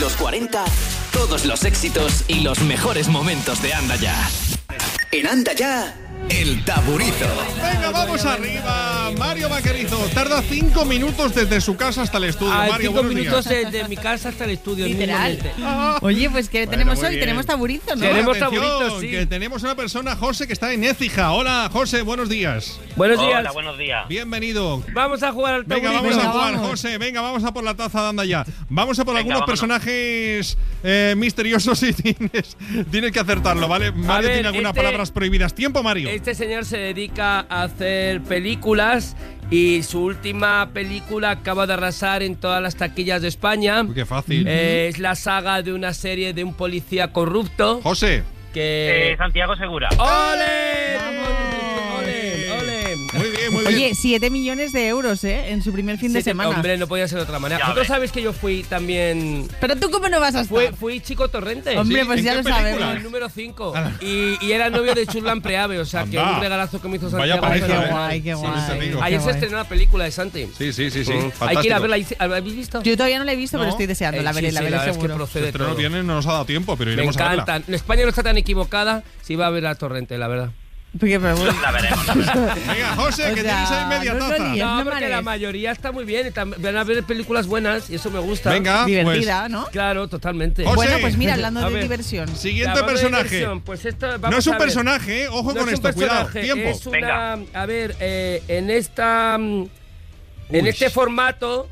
los 40, todos los éxitos y los mejores momentos de Anda Ya. En Anda Ya, El Taburizo. Venga, vamos arriba. Mario Vaquerizo tarda 5 minutos desde su casa hasta el estudio. Mario, 5 minutos de mi casa hasta el estudio. Literal. Oye, pues ¿qué tenemos hoy? Tenemos taburizo, ¿no? Tenemos Atención, taburizo, sí. que tenemos una persona, José, que está en Écija. Hola, José, buenos días. Buenos días. Hola, buenos días. Bienvenido. Vamos a jugar al Venga, taburizo. vamos a jugar, vamos. José. Venga, vamos a por la taza de Anda Ya. Vamos a por Venga, algunos vámonos. personajes misteriosos y tienes que acertarlo, ¿vale? Mario ver, tiene algunas palabras prohibidas. Tiempo, Mario. Este señor se dedica a hacer películas y su última película acaba de arrasar en todas las taquillas de España. Uy, qué fácil. Es la saga de una serie de un policía corrupto José. que… Santiago Segura. ¡Ole! Vamos. ¡Ole! ¡Ole! Muy bien, muy bien. Oye, 7 millones de euros, en su primer fin de Sí, semana. Hombre, no podía ser de otra manera. Ya Vosotros ves. sabéis que yo fui también… Pero tú, ¿cómo no vas a estar? Fui Chico Torrente. Hombre, Sí, pues ¿en ya qué lo película? sabemos. El número 5. Ala. Y era novio de Churlan Preave, o sea que Anda. un regalazo que me hizo Vaya Santiago. pareja, Qué ¿eh? guay, qué Sí, guay. te digo. Ayer Qué se guay. estrenó la película de Santi. Sí. Hay que ir a Fantástico. verla. ¿La habéis visto? Yo todavía no la he visto, pero No. estoy deseando. La veré, Sí, la sí, veré verdad es que seguro. procede Pero no todo. viene, no nos ha dado tiempo, pero Me iremos a verla. encantan. España no está tan equivocada si va a ver a Torrente, la verdad. Porque, pero bueno, La veremos, la veremos. Venga, José, O que sea, tenéis ahí media no taza. lo líes. No, me porque la marees. mayoría está muy bien. Van a ver películas buenas y eso me gusta. Venga, divertida, ¿no? Claro, totalmente. José. Bueno, pues mira, hablando A de ver. diversión. Siguiente Hablando de personaje. diversión, pues esto, vamos No es un a ver. personaje, ojo No con es un esto, cuidado. personaje, Tiempo. es una, Venga. a ver, en esta en Uy. este formato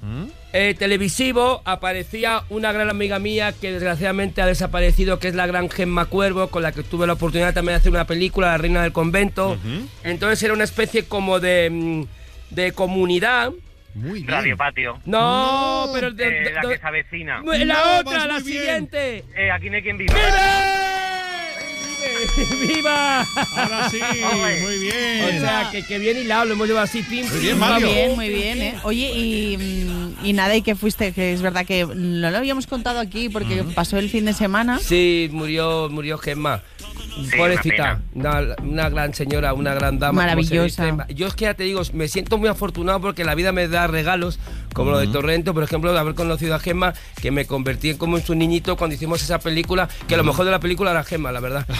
televisivo aparecía una gran amiga mía que desgraciadamente ha desaparecido, que es la gran Gemma Cuervo, con la que tuve la oportunidad también de hacer una película, La Reina del Convento. Entonces era una especie como de comunidad. Muy bien. Radio Patio. No, No, pero La que se avecina. la No, otra, vas la muy bien. siguiente. Aquí no hay quien viva. ¡Viva! Ahora sí, muy bien. O sea, que bien hilado, lo hemos llevado así, pim, Muy pim, bien, pim, Mario. Muy pim, bien, muy pim, bien, pim. Oye, y nada, y que fuiste, que es verdad que no lo habíamos contado aquí porque pasó el fin de semana. Sí, murió Gemma. Sí, Pobrecita, una gran señora, una gran dama. como se Maravillosa. dice. Yo es que ya te digo, me siento muy afortunado porque la vida me da regalos, como lo de Torrento, por ejemplo, de haber conocido a Gemma, que me convertí como en su niñito cuando hicimos esa película, que lo mejor de la película era Gemma, la verdad.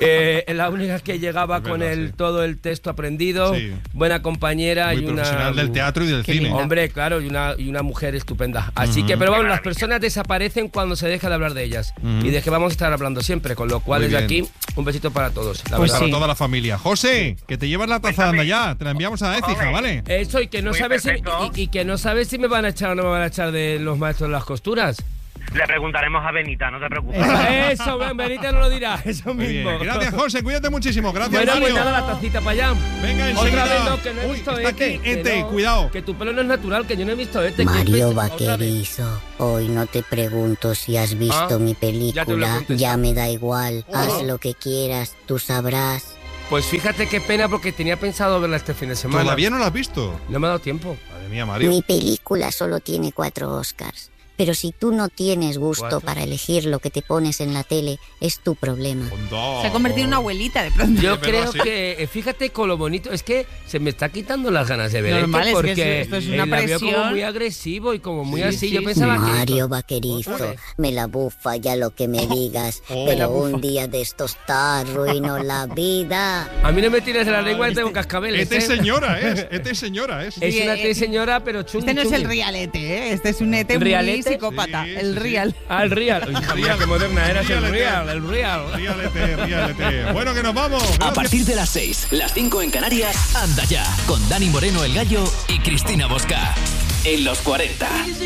La única que llegaba Es con verdad, sí. todo el texto aprendido, Sí. buena compañera Muy y una profesional del teatro y del Qué cine. linda. Hombre, claro, y una mujer estupenda. Así que, pero vamos, las personas desaparecen cuando se deja de hablar de ellas. Y de que vamos a estar hablando siempre, con lo cual Muy desde bien. aquí, un besito para todos. La Pues verdad. Para sí. toda la familia. José, que te llevas la taza de Anda Ya. Te la enviamos a Écija, Ole. ¿vale? Eso, y que no Muy sabes perfecto. y que no sabes si me van a echar o no me van a echar de los maestros de las costuras. Le preguntaremos a Benita, no te preocupes. Eso, Benita no lo dirá, eso Muy bien. mismo. Gracias, José. Cuídate muchísimo. Gracias, Bueno, pues Mario. nada, la tacita para allá. Venga, Otra enseguida. vez no, que no he Uy, visto está este. aquí, que Ete, no, cuidado. Que tu pelo no es natural, que yo no he visto este. Mario Otra vez. Vaquerizo, hoy no te pregunto si has visto Ah, mi ya te lo he película, contestado. ya me da igual, Oh. haz lo que quieras, tú sabrás. Pues fíjate qué pena porque tenía pensado verla este fin de semana. ¿Todavía no la has visto? No me ha dado tiempo. Madre mía, Mario. Mi película solo tiene 4 Oscars, pero si tú no tienes gusto 4. para elegir lo que te pones en la tele, es tu problema. Onda. Se ha convertido en una abuelita de pronto. Yo Es verdad, creo sí. que, fíjate con lo bonito, es que se me está quitando las ganas de ver Normal, es que porque esto es una la veo como presión. muy agresivo y como muy Sí, así. sí, Yo pensaba Mario que Vaquerizo, Ole. me la bufa ya lo que me digas, Oh. pero un día de estos te arruino la vida. a mí no me tires de la lengua y tengo cascabeles. Este es señora, ¿eh? Este es señora, ¿eh? Es Sí, una señora, pero chungi. Este no es el chungi. realete, ¿eh? Este es un ete muy ¿Realete? psicópata. Sí, el sí, sí. real. Ah, el real. Uy, hija mía, qué moderna eras, el Realete. real, el real. Ríalete. Bueno, que nos vamos. A Gracias. partir de las 6, las 5 en Canarias, Anda Ya, con Dani Moreno el Gallo y Cristina Bosca. En los 40.